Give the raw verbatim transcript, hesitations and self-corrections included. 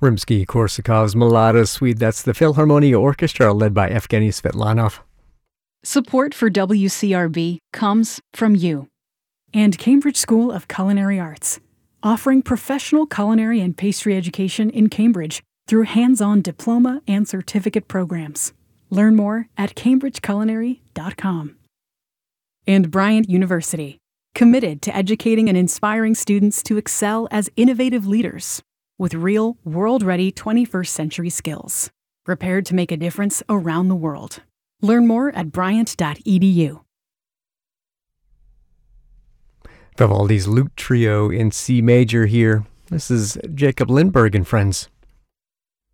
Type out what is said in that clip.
Rimsky-Korsakov's Mulata Suite. That's the Philharmonia Orchestra led by Evgeny Svetlanov. Support for W C R B comes from you and Cambridge School of Culinary Arts, offering professional culinary and pastry education in Cambridge through hands-on diploma and certificate programs. Learn more at cambridge culinary dot com. And Bryant University, committed to educating and inspiring students to excel as innovative leaders with real, world-ready twenty-first century skills, prepared to make a difference around the world. Learn more at bryant dot e d u. Vivaldi's Lute Trio in C major here. This is Jacob Lindberg and Friends.